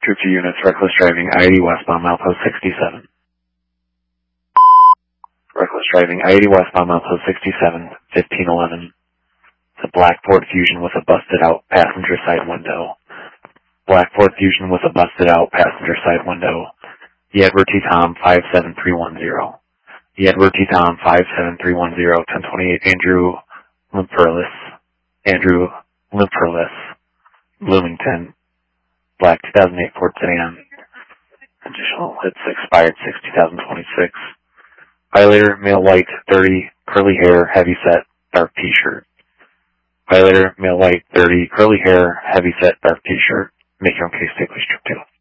Troops or units, reckless driving, I-80 westbound, milepost 67. Reckless driving, I-80 westbound, milepost 67, 1511. It's a black Ford Fusion with a busted out passenger side window. Black Ford Fusion with a busted out passenger side window. The Edward T. Tom 57310. The Edward T. Tom 57310, 1028 Andrew Limperlis, Bloomington, black 2008 Ford Sedan. Additional hits expired 6/2026. Violator, male white, 30, curly hair, heavy set, dark t-shirt. Violator, male white, 30, curly hair, heavy set, dark t-shirt. Make your own case, take strip 2.